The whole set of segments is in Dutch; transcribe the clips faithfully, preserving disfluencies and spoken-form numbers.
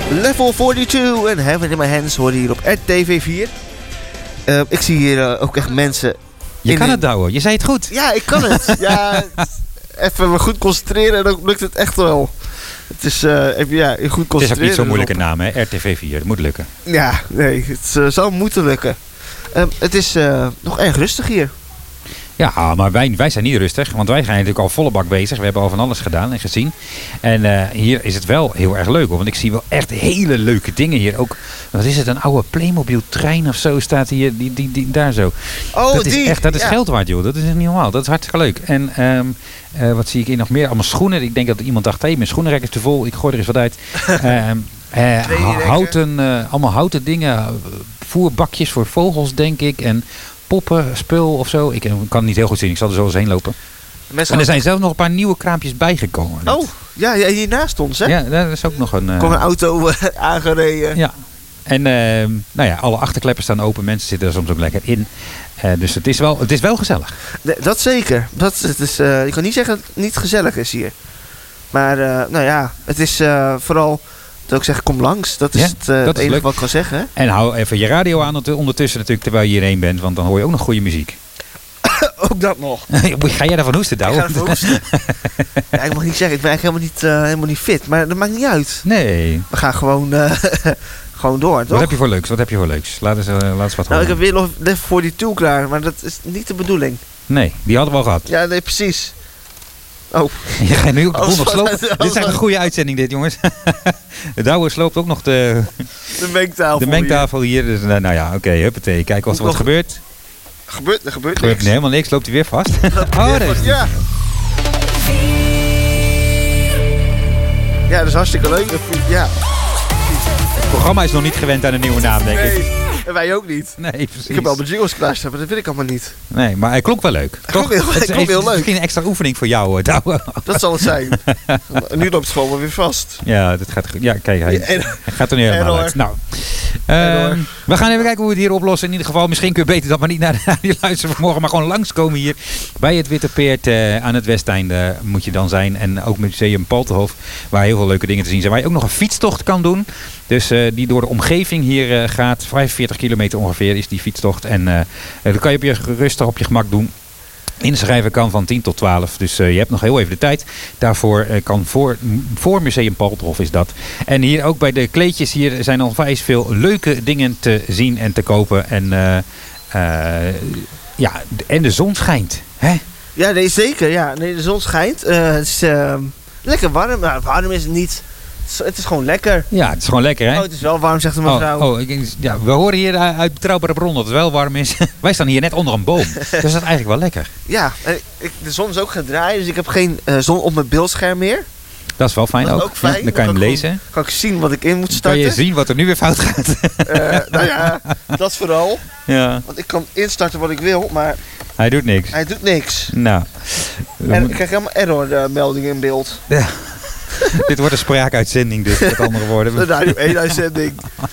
Level forty-two en Heaven in My Hands hoorde hier op R T V vier. Uh, ik zie hier uh, ook echt mensen... Je kan het, Douwe. Je zei het goed. Ja, ik kan het. Ja, even me goed concentreren en dan lukt het echt wel. Het is uh, even, ja, goed concentreren. Het is ook niet zo'n moeilijke naam, hè? R T V vier. Het moet lukken. Ja, nee, het uh, zal moeten lukken. Uh, het is uh, nog erg rustig hier. Ja, maar wij, wij zijn niet rustig, want wij zijn natuurlijk al volle bak bezig. We hebben al van alles gedaan en gezien. En uh, hier is het wel heel erg leuk, hoor, want ik zie wel echt hele leuke dingen hier. Ook, wat is het, een oude Playmobil trein of zo staat hier, die, die, die, daar zo. Oh, dat die! Is echt, dat is ja. geld waard, joh. Dat is echt niet normaal. Dat is hartstikke leuk. En um, uh, wat zie ik hier nog meer? Allemaal schoenen. Ik denk dat iemand dacht, hé, hey, mijn schoenenrek is te vol. Ik gooi er eens wat uit. um, uh, houten, uh, allemaal houten dingen. Voerbakjes voor vogels, denk ik. En poppen, spul of zo. Ik kan het niet heel goed zien. Ik zal er zo eens heen lopen. Mensen en er zijn zelfs nog een paar nieuwe kraampjes bijgekomen. Oh, ja, ja, hiernaast ons, hè? Ja, daar is ook nog een... Uh... Kom een auto uh, aangereden. Ja. En uh, nou ja, alle achterkleppen staan open. Mensen zitten er soms ook lekker in. Uh, dus het is, wel, het is wel gezellig. De, dat zeker. Dat, het is, uh, ik kan niet zeggen dat het niet gezellig is hier. Maar, uh, nou ja, het is uh, vooral... Dat ik zeg, kom langs. Dat is ja, het, uh, het enige leuk. Wat ik kan zeggen. Hè? En hou even je radio aan ondertussen natuurlijk, terwijl je hierheen bent. Want dan hoor je ook nog goede muziek. Ook dat nog. Ga jij daarvan hoesten, Douwe? Ik ga ervan hoesten. Ja, ik mag niet zeggen, ik ben eigenlijk helemaal niet, uh, helemaal niet fit. Maar dat maakt niet uit. Nee. We gaan gewoon, uh, gewoon door, toch? Wat heb je voor leuks? Wat heb je voor leuks? Laat eens, uh, laat eens wat nou, horen. ik heb weer nog Level forty-two klaar. Maar dat is niet de bedoeling. Nee, die hadden we al gehad. Ja, nee, precies. Oh. Je gaat nu ook de boel nog slopen. Dit is eigenlijk een goede uitzending dit, jongens. De Douwe sloopt ook nog de... De mengtafel. De mengtafel hier. hier. Dus, nou ja, oké, okay, huppatee. Kijk wat er wat gebeurt. Gebeurt, er gebeurt niks. niks. Nee, helemaal niks. Loopt hij weer vast? Oh, daar is ja. Ja, dat is hartstikke leuk. Ja. Het programma is nog niet gewend aan een nieuwe naam, denk nee. ik. En wij ook niet. Nee, precies. Ik heb al mijn jingles klaarstaan, maar dat wil ik allemaal niet. Nee, maar hij klonk wel leuk. Hij klonk heel, het is, klonk heel leuk. Misschien een extra oefening voor jou, Douwe. Dat zal het zijn. En nu loopt het gewoon weer vast. Ja, dat gaat goed. Ja, kijk, hij, en, hij gaat er nu helemaal uit. Nou, uh, we gaan even kijken hoe we het hier oplossen. In ieder geval, misschien kun je beter dat maar niet naar de radio luisteren vanmorgen, maar gewoon langskomen hier bij het Witte Peert uh, aan het Westeinde moet je dan zijn. En ook Museum Paltenhof, waar heel veel leuke dingen te zien zijn. Waar je ook nog een fietstocht kan doen. Dus uh, die door de omgeving hier uh, gaat. vijfenveertig kilometer ongeveer is die fietstocht. En uh, dat kan je op je rustig op je gemak doen. Inschrijven kan van tien tot twaalf. Dus uh, je hebt nog heel even de tijd. Daarvoor uh, kan voor, voor Museum Paltenhof is dat. En hier ook bij de kleedjes hier zijn al vrij veel leuke dingen te zien en te kopen. En, uh, uh, ja, en de zon schijnt. Hè? Ja, nee, zeker. Ja. Nee, de zon schijnt. Uh, het is uh, lekker warm. Nou, warm is het niet. Het is gewoon lekker. Ja, het is gewoon lekker, hè? Oh, het is wel warm, zegt de mevrouw. Oh, oh ik, ja, we horen hier uit betrouwbare bron dat het wel warm is. Wij staan hier net onder een boom. Dus dat is eigenlijk wel lekker. Ja, ik, de zon is ook gedraaid, dus ik heb geen uh, zon op mijn beeldscherm meer. Dat is wel fijn ook. ook fijn. Ja, dan kan je hem lezen. Gewoon, kan ik zien wat ik in moet starten. Kan je zien wat er nu weer fout gaat. uh, nou ja, dat vooral. Ja. Want ik kan instarten wat ik wil, maar... Hij doet niks. Hij doet niks. Nou. En ik krijg helemaal error uh, meldingen in beeld. Ja. Dit wordt een spraakuitzending dus, met andere woorden. De Radio één uitzending.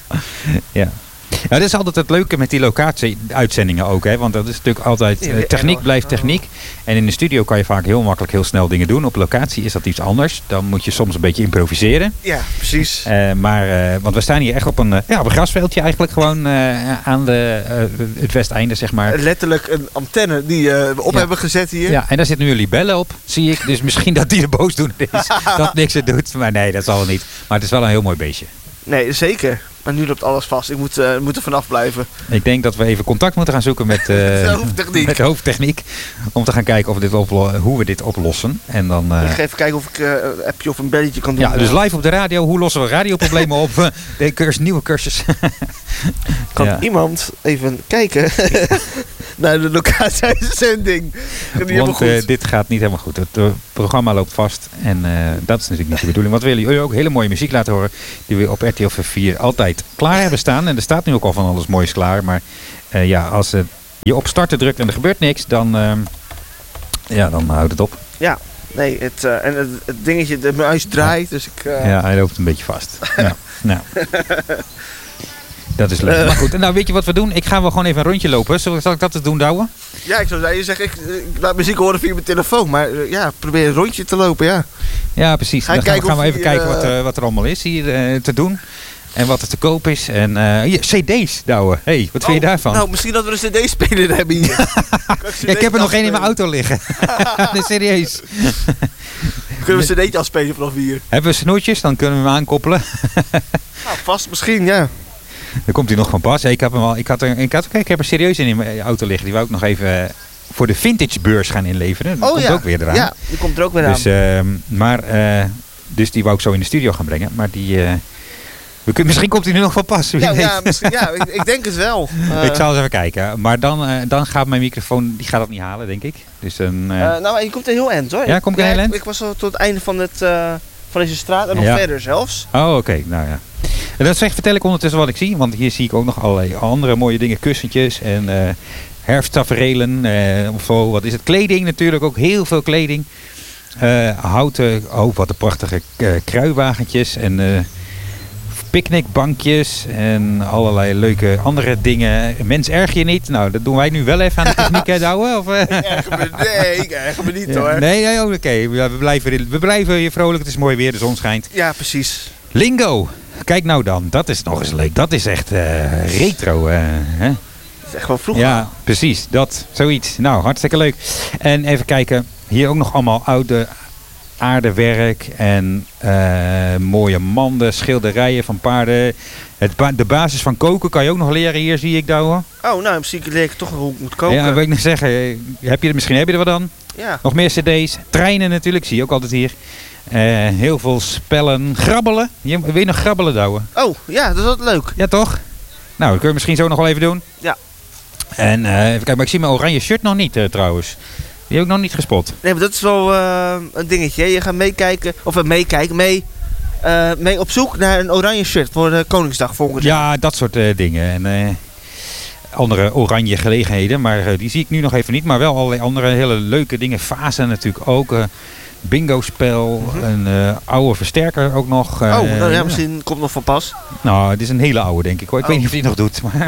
Ja. Nou, dat is altijd het leuke met die locatie-uitzendingen ook. Hè? Want dat is natuurlijk altijd... Uh, techniek blijft techniek. En in de studio kan je vaak heel makkelijk heel snel dingen doen. Op locatie is dat iets anders. Dan moet je soms een beetje improviseren. Ja, precies. Uh, maar, uh, want we staan hier echt op een, uh, ja, op een grasveldje eigenlijk. Gewoon uh, aan de, uh, het Westeinde, zeg maar. Letterlijk een antenne die uh, we op ja. hebben gezet hier. Ja, en daar zit nu een libelle op, zie ik. Dus misschien dat die de boosdoener is. Dat niks er doet. Maar nee, dat zal wel niet. Maar het is wel een heel mooi beestje. Nee, zeker. Maar nu loopt alles vast. Ik moet, uh, moet er vanaf blijven. Ik denk dat we even contact moeten gaan zoeken met, uh, de, hoofdtechniek. met de hoofdtechniek. Om te gaan kijken of we dit oplo- hoe we dit oplossen. En dan, uh... ik ga even kijken of ik uh, een appje of een belletje kan doen. Ja, dus live op de radio. Hoe lossen we radioproblemen op? De cursus, nieuwe cursus. Kan ja. iemand even kijken naar de locatiezending? Want uh, dit gaat niet helemaal goed. Het uh, programma loopt vast. En uh, dat is natuurlijk niet de bedoeling. Want we willen jullie ook hele mooie muziek laten horen. Die we op R T L vier altijd klaar hebben staan. En er staat nu ook al van alles moois klaar. Maar uh, ja, als uh, je op starten drukt en er gebeurt niks, dan, uh, ja, dan houdt het op. Ja, nee, het, uh, en het, het dingetje, de muis draait. Dus ik, uh... Ja, hij loopt een beetje vast. Ja, nou. Dat is leuk. Uh, maar goed, nou weet je wat we doen? Ik ga wel gewoon even een rondje lopen. Zal, zal ik dat eens doen, Douwe? Ja, ik zou zeggen, je zegt, ik, ik laat muziek horen via mijn telefoon. Maar uh, ja, probeer een rondje te lopen, ja. Ja, precies. Dan gaan, gaan we even hier, kijken wat, uh, wat er allemaal is hier uh, te doen. En wat er te koop is. En uh, hier, cd's, Douwe. Hey, wat oh, vind je daarvan? Nou, misschien dat we een cd-speler hebben hier. ja, ik heb er nog één in mijn auto liggen. nee, serieus. Kunnen we een cd'tje afspelen vanaf hier? Hebben we snoertjes, dan kunnen we hem aankoppelen. nou, vast misschien, ja. Dan komt hij nog van pas. Ik, heb hem al, ik, had er, ik, had, kijk, ik heb er serieus in in mijn auto liggen. Die wou ik nog even voor de vintage beurs gaan inleveren. Die oh komt ja. ook weer eraan. Ja, die komt er ook weer dus, aan. Uh, maar, uh, dus die wou ik zo in de studio gaan brengen. Maar die... Uh, we kunnen, misschien komt hij nu nog van pas. Ja, ja, misschien, ja ik, ik denk het wel. Uh, ik zal eens even kijken. Maar dan, uh, dan gaat mijn microfoon, die gaat dat niet halen, denk ik. Dus dan, uh... Uh, nou, je komt er heel eind, hoor. Ja, kom ik er ja, heel eind? Ik, ik was al tot het einde van, het, uh, van deze straat en nog ja. verder zelfs. Oh, oké. Okay. Nou ja. En dat zeg, vertel ik ondertussen wat ik zie. Want hier zie ik ook nog allerlei andere mooie dingen. Kussentjes en uh, herfsttaferelen. Uh, of zo, wat is het? Kleding natuurlijk. Ook heel veel kleding. Uh, houten, oh wat een prachtige uh, kruiwagentjes. En uh, picknickbankjes. En allerlei leuke andere dingen. Mens, erg je niet? Nou, dat doen wij nu wel even aan de techniek, hè, Douwe? Of, uh? ik erger me, nee, ik erger me niet, ja. hoor. Nee, nee, oké. Okay. We, blijven, we blijven hier vrolijk. Het is mooi weer, de zon schijnt. Ja, precies. Lingo. Kijk nou dan, dat is nog eens leuk. Dat is echt uh, retro. Uh, hè? Dat is echt wel vroeger. Ja, precies. Dat, zoiets. Nou, hartstikke leuk. En even kijken. Hier ook nog allemaal oude aardewerk. En uh, mooie manden, schilderijen van paarden. Het ba- de basis van koken kan je ook nog leren hier, zie ik, Douwe. Oh, nou, misschien leer ik toch hoe ik moet koken. Ja, wil ik nog zeggen. Heb je, misschien heb je er wat aan. Ja. Nog meer cd's. Treinen natuurlijk, zie je ook altijd hier. Uh, heel veel spellen. Grabbelen. Je, wil je nog grabbelen, Douwe? Oh, ja, dat is wat leuk. Ja, toch? Nou, dat kun je misschien zo nog wel even doen. Ja. En uh, even kijken, maar ik zie mijn oranje shirt nog niet uh, trouwens. Die heb ik nog niet gespot. Nee, maar dat is wel uh, een dingetje. Je gaat meekijken, of uh, meekijken, mee, uh, mee op zoek naar een oranje shirt voor de Koningsdag volgend jaar. Ja, dat soort uh, dingen. En uh, andere oranje gelegenheden, maar uh, die zie ik nu nog even niet. Maar wel allerlei andere hele leuke dingen. Vazen natuurlijk ook. Uh, bingo-spel, mm-hmm. een uh, oude versterker ook nog. Uh, oh, nou ja, misschien komt nog van pas. Nou, het is een hele oude, denk ik hoor. Ik oh. weet niet of hij het nog doet. Maar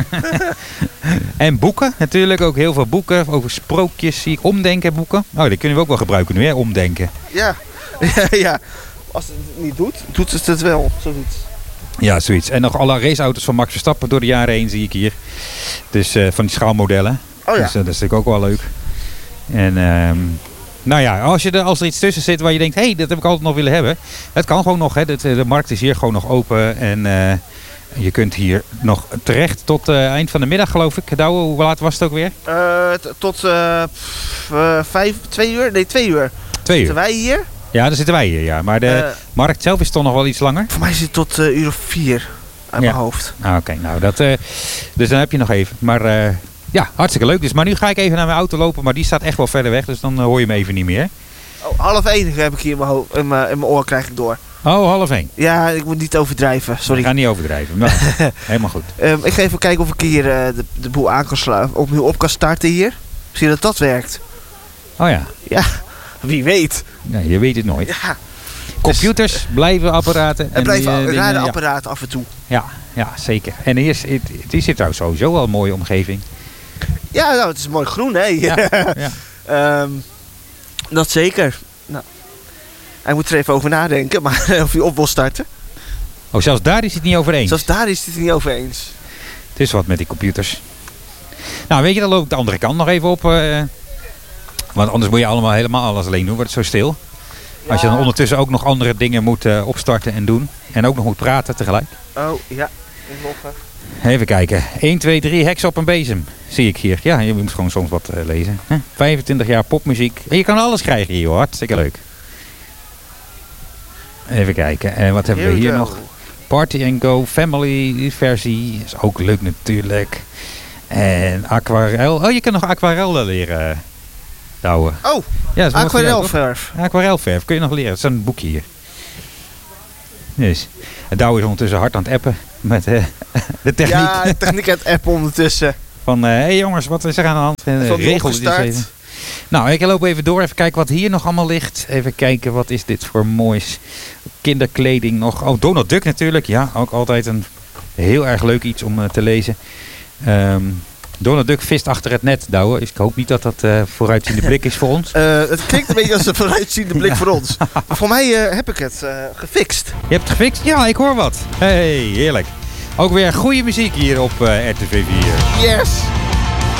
en boeken natuurlijk, ook heel veel boeken. Over sprookjes zie ik. Omdenken boeken. Oh, die kunnen we ook wel gebruiken nu, hè? Omdenken. Ja, ja, ja. Als het het niet doet, doet het het wel. Zoiets. Ja, zoiets. En nog alle raceauto's van Max Verstappen door de jaren heen zie ik hier. Dus uh, van die schaalmodellen. Oh ja. Dus uh, dat is natuurlijk ook wel leuk. En... Um, Nou ja, als, je er, als er iets tussen zit waar je denkt, hé, hey, dat heb ik altijd nog willen hebben. Het kan gewoon nog, hè. De, de markt is hier gewoon nog open. En uh, je kunt hier nog terecht tot uh, eind van de middag, geloof ik. Douwe, hoe laat was het ook weer? Uh, t- tot uh, pff, uh, vijf, twee uur? Nee, twee uur. Twee uur. Zitten wij hier? Ja, daar zitten wij hier, ja. Maar de uh, markt zelf is toch nog wel iets langer? Voor mij is het tot uh, uur of vier uit ja. mijn hoofd. Ah, Oké, okay, nou, dat, uh, dus dan heb je nog even. Maar... Uh, Ja, hartstikke leuk. Dus, maar nu ga ik even naar mijn auto lopen, maar die staat echt wel verder weg. Dus dan uh, hoor je me even niet meer. Oh, half één heb ik hier in mijn, ho- in mijn, in mijn oor, krijg ik door. Oh, half één. Ja, ik moet niet overdrijven, sorry. Ik ga niet overdrijven, maar helemaal goed. Um, ik ga even kijken of ik hier uh, de, de boel aan kan sluiten, opnieuw op kan starten hier. Zie je dat dat werkt? Oh ja. Ja, wie weet. Nee, je weet het nooit. Ja. Computers, dus, blijven apparaten. En blijven die, uh, rare dingen, apparaten ja. af en toe. Ja, ja zeker. En hier is, het, het is hier trouwens sowieso wel een mooie omgeving. Ja, nou, het is mooi groen, hè? Ja, ja. um, dat zeker. Nou, hij moet er even over nadenken, maar of hij op wil starten. Oh, zelfs daar is het niet over eens? Zelfs daar is het niet over eens. Het is wat met die computers. Nou, weet je, dan loop ik de andere kant nog even op. Uh, want anders moet je allemaal helemaal alles alleen doen, wordt het zo stil. Ja. Als je dan ondertussen ook nog andere dingen moet uh, opstarten en doen. En ook nog moet praten tegelijk. Oh, ja. Inloggen. Even kijken. één, twee, drie, heks op een bezem. Zie ik hier. Ja, je moet gewoon soms wat uh, lezen. Huh? vijfentwintig jaar popmuziek. En je kan alles krijgen hier hoor. Hartstikke leuk. Even kijken. En wat hebben we hier go. nog? Party and Go. Family versie. Is ook leuk natuurlijk. En aquarel. Oh, je kan nog aquarel leren. Douwe. Oh, ja, aquarelverf. Aquarelverf. Kun je nog leren. Dat is een boekje hier. Dus. En Douwe is ondertussen hard aan het appen. Met uh, de techniek. Ja, de techniek aan het appen ondertussen. Van, hé uh, hey jongens, wat is er aan de hand? Uh, regel dit even. Nou, ik loop even door. Even kijken wat hier nog allemaal ligt. Even kijken, wat is dit voor moois. Kinderkleding nog. Oh, Donald Duck natuurlijk. Ja, ook altijd een Heel erg leuk iets om uh, te lezen. Um, Donald Duck vist achter het net, Douwe. Ik hoop niet dat dat uh, vooruitziende blik is voor ons. Uh, het klinkt een beetje als een vooruitziende blik ja. voor ons. Maar voor mij uh, heb ik het uh, gefixt. Je hebt het gefixt? Ja, ik hoor wat. Hey, heerlijk. Ook weer goede muziek hier op uh, R T V vier. Yes!